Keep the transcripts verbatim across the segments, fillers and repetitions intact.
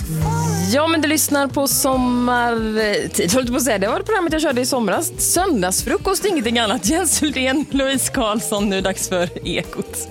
Ja, men du lyssnar på sommartid. Håller på att säga, det var det programmet jag körde i somras. Söndagsfrukost, ingenting annat. Jens Hultén, Louise Karlsson, nu dags för Ekot.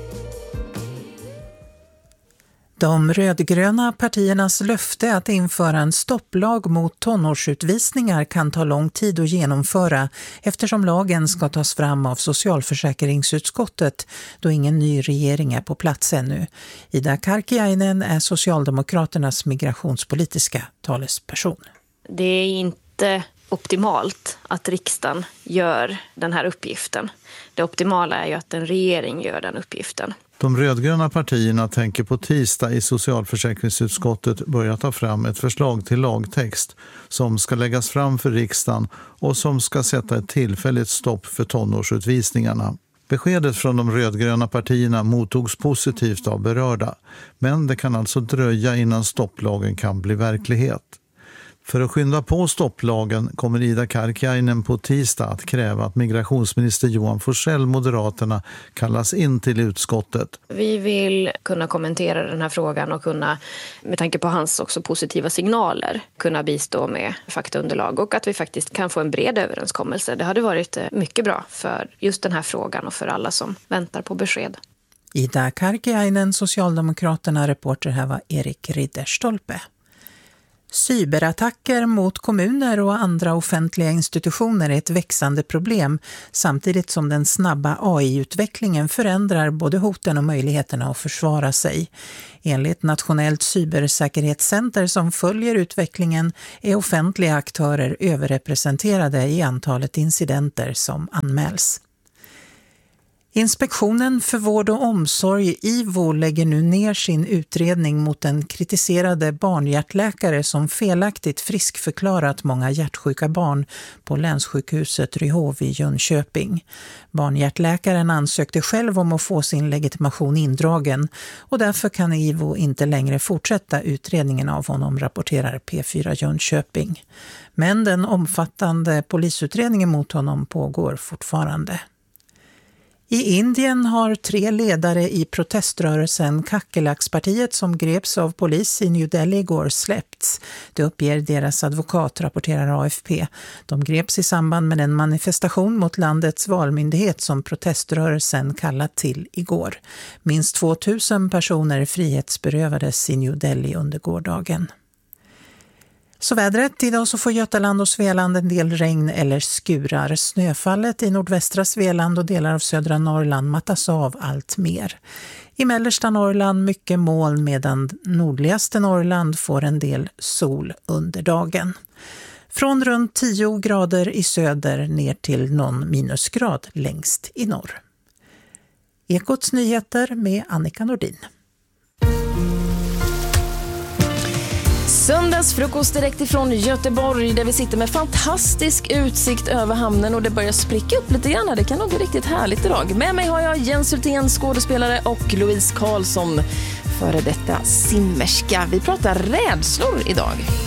De rödgröna partiernas löfte att införa en stopplag mot tonårsutvisningar kan ta lång tid att genomföra eftersom lagen ska tas fram av socialförsäkringsutskottet då ingen ny regering är på plats ännu. Ida Karkiainen är Socialdemokraternas migrationspolitiska talesperson. Det är inte optimalt att riksdagen gör den här uppgiften. Det optimala är ju att en regering gör den uppgiften. De rödgröna partierna tänker på tisdag i socialförsäkringsutskottet börja ta fram ett förslag till lagtext som ska läggas fram för riksdagen och som ska sätta ett tillfälligt stopp för tonårsutvisningarna. Beskedet från de rödgröna partierna mottogs positivt av berörda, men det kan alltså dröja innan stopplagen kan bli verklighet. För att skynda på stopplagen kommer Ida Karkiainen på tisdag att kräva att migrationsminister Johan Forssell, Moderaterna, kallas in till utskottet. Vi vill kunna kommentera den här frågan och kunna, med tanke på hans också positiva signaler, kunna bistå med faktaunderlag och att vi faktiskt kan få en bred överenskommelse. Det hade varit mycket bra för just den här frågan och för alla som väntar på besked. Ida Karkiainen, Socialdemokraterna, reporter här var Erik Ridderstolpe. Cyberattacker mot kommuner och andra offentliga institutioner är ett växande problem samtidigt som den snabba A I-utvecklingen förändrar både hoten och möjligheterna att försvara sig. Enligt Nationellt cybersäkerhetscenter som följer utvecklingen är offentliga aktörer överrepresenterade i antalet incidenter som anmäls. Inspektionen för vård och omsorg I V O lägger nu ner sin utredning mot den kritiserade barnhjärtläkare som felaktigt friskförklarat många hjärtsjuka barn på länssjukhuset Ryhov i Jönköping. Barnhjärtläkaren ansökte själv om att få sin legitimation indragen och därför kan I V O inte längre fortsätta utredningen av honom, rapporterar P fyra Jönköping. Men den omfattande polisutredningen mot honom pågår fortfarande. I Indien har tre ledare i proteströrelsen Kakelaks-partiet som greps av polis i New Delhi igår släppts. Det uppger deras advokat, rapporterar A F P. De greps i samband med en manifestation mot landets valmyndighet som proteströrelsen kallat till igår. Minst tvåtusen personer frihetsberövades i New Delhi under gårdagen. Så vädret, idag så får Götaland och Svealand en del regn eller skurar. Snöfallet i nordvästra Svealand och delar av södra Norrland mattas av allt mer. I mellersta Norrland mycket moln medan nordligaste Norrland får en del sol under dagen. Från runt tio grader i söder ner till någon minusgrad längst i norr. Ekots nyheter med Annika Nordin. Söndagsfrukost direkt ifrån Göteborg där vi sitter med fantastisk utsikt över hamnen och det börjar spricka upp lite grann. Det kan nog bli riktigt härligt idag. Med mig har jag Jens Hultén, skådespelare, och Louise Karlsson, före detta simmerska. Vi pratar rädslor idag.